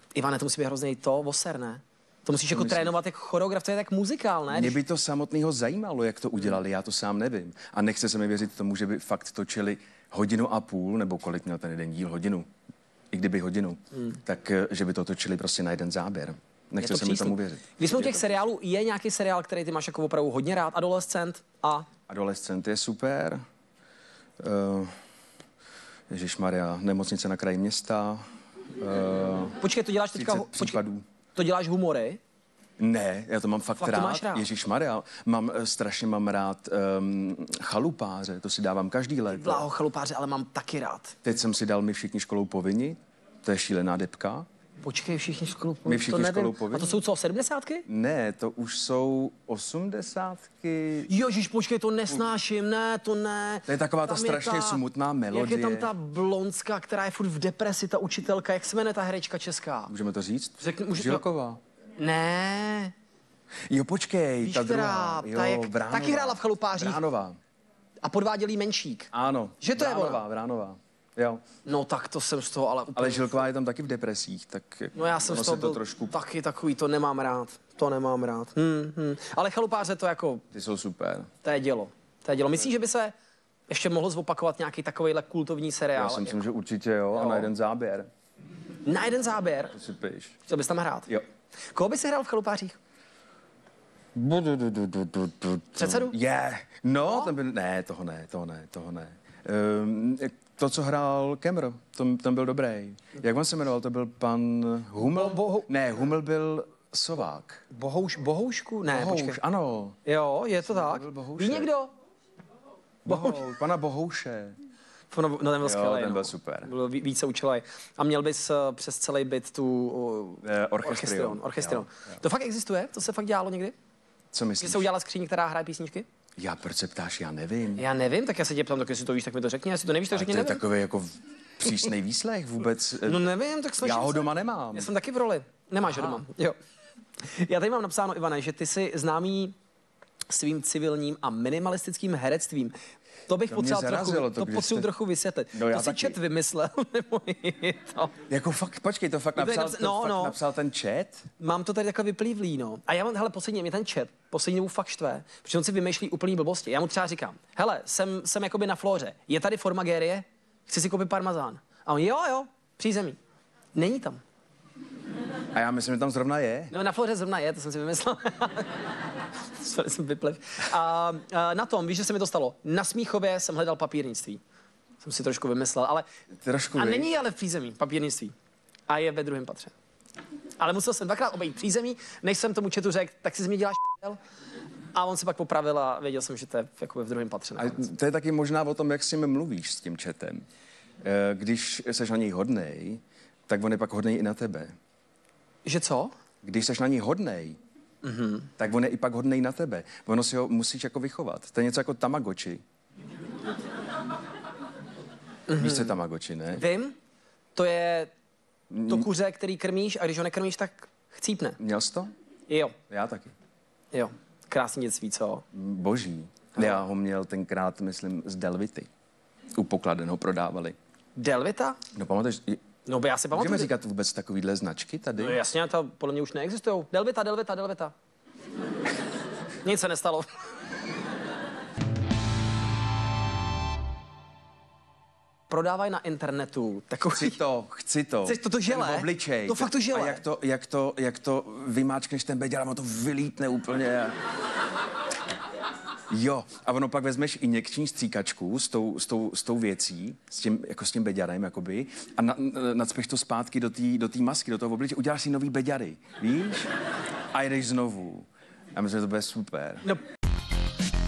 Ivane, to musí být hrozný voser, ne? To musíš jako trénovat jako choreograf, to je tak muzikál, ne? Mě by to samotného zajímalo, jak to udělali, já to sám nevím. A nechce se mi věřit tomu, že by fakt točili 1,5 hodiny, nebo kolik měl ten jeden díl, hodinu, i kdyby hodinu, tak že by to točili prostě na jeden záběr. Nechce se mi tomu věřit. Když jsme u těch seriálů, je nějaký seriál, který ty máš jako opravdu hodně rád, Adolescent a... Adolescent je super. Ježišmarja, Nemocnice na kraji města. Počkej, to děláš teďka... Případů. To děláš humory? Ne, já to mám fakt to máš rád? Ježišmarja, strašně mám rád Chalupáře, to si dávám každý let. Bláho, Chalupáře, ale mám taky rád. Teď jsem si dal My všichni školou povinni, to je šílená debka. Počkej, všichni školou povinni. My všichni školou povinni. A to jsou co, 70? Ne, to už jsou 80. Ježiš, počkej, to nesnáším, ne, to ne. To je taková ta strašně smutná melodie. Jak je tam ta blondská, která je furt v depresi, ta učitelka, jak se jmenuje ta herečka česká? Můžeme to říct? Žilková. Ne. Jo, počkej, Víš, ta která, druhá. Jo, taky hrála v Chalupářích. Vránová. A podváděl jí Menšík. Ano. Že to je ona? Vránová. Jo. No tak to jsem z toho ale úplně... Ale Žilková je tam taky v depresích, tak... No já jsem z toho byl trošku... taky takový, to nemám rád. To nemám rád. Ale Chalupáře to jako... Ty jsou super. To je dělo. To je dělo. Myslíš, že by se ještě mohl zopakovat nějaký takovejhle kultovní seriál? Já si myslím, že určitě jo, a na jeden záběr. Na jeden záběr? To si píš. Chtěl bys tam hrát? Jo. Koho by si hrál v Chalupářích? Předsedu? No, ten byl... Ne, toho ne. To, co hrál Kemr, ten byl dobrý. Jak on se jmenoval? To byl pan Huml? Ne, Huml byl Sovák. Bohoušku? Ne, počkej. Ano. Jo, je to tak. Ví někdo? Pana Bohouše. No, ten byl skvělý. Ten byl super. Byl více účelový. A měl bys přes celý byt tu orchestrion. To fakt existuje? To se fakt dělalo někdy? Co myslíš? Že se udělala skříň, která hraje písničky? Proč se ptáš? Já nevím. Já nevím, tak já se tě ptám, tak jestli to víš, tak mi to řekni. Jestli to nevíš, tak řekni, nevím. To je takový jako přísnej výslech vůbec. No nevím, tak já ho doma nemám. Já jsem taky v roli. Nemáš ho doma. Jo. Já tady mám napsáno, Ivane, že ty jsi známý svým civilním a minimalistickým herectvím. To bych potřeboval trochu vysvětlit. No, to si chat vymyslel, nebo je to? Jako fakt, počkej, to fakt napsal ten chat? Mám to tady takhle vyplývlý, no. A já mám, hele, mě ten chat poslední dobu fakt štve, protože on si vymýšlí úplný blbosti. Já mu třeba říkám, hele, jsem jakoby na flóře, je tady formagérie, chci si koupit parmazán. A on, jo, přízemí. Není tam. A já myslím, že tam zrovna je. No, na flóře zrovna je, to jsem si vymyslel. jsem vyplev. A na tom, víš, že se mi to stalo. Na Smíchově jsem hledal papírnictví. Jsem si trošku vymyslel, ale... Není ale v přízemí papírnictví. A je ve druhém patře. Ale musel jsem dvakrát obejít přízemí, než jsem tomu chatu řekl, tak si z mě děláš a on se pak popravil a věděl jsem, že to je jako v druhém patře. A to je taky možná o tom, jak si mluvíš s tím chatem. Když seš na něj hodnej, tak on je pak hodnej i na tebe. Že co? Když seš na něj hodnej, tak on je i pak hodnej na tebe. Ono si ho musíš jako vychovat. To je něco jako Tamagotchi. Víš, co je Tamagotchi, ne? Vím. To je to kuře, který krmíš a když ho nekrmíš, tak chcípne. Měl jsi to? Jo. Já taky. Jo. Krásný dětství, co? Boží. Já ho měl tenkrát, myslím, z Delvity. U pokladen ho prodávali. Delvita? No pamatuješ... No, já si pamatuju. Můžeme říkat vůbec takovýhle značky tady? No jasně, to podle mě už neexistujou. Delvita. Nic se nestalo. Prodávají na internetu takový... Chci to. Chceš to žele? Ten obličej. To fakt to žele. A jak to vymáčkneš ten beďar a to vylítne úplně. Jo, a ono pak vezmeš injekční stříkačku s tou věcí, s tím beďarem, jakoby, a nacpeš to zpátky do té masky, do toho obličeje, uděláš si nový beďary, víš? A jdeš znovu. Já myslím, že to bude super. No,